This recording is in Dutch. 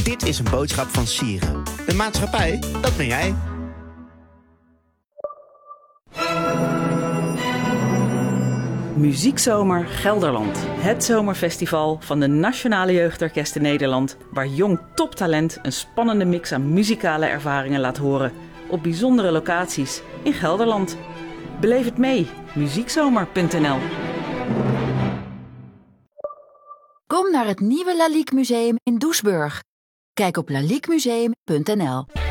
Dit is een boodschap van Sieren. De maatschappij, dat ben jij. Muziekzomer Gelderland. Het zomerfestival van de Nationale Jeugdorkesten Nederland, waar jong toptalent een spannende mix aan muzikale ervaringen laat horen. Op bijzondere locaties in Gelderland. Beleef het mee. Muziekzomer.nl. Kom naar het nieuwe Lalique Museum in Doesburg. Kijk op laliquemuseum.nl.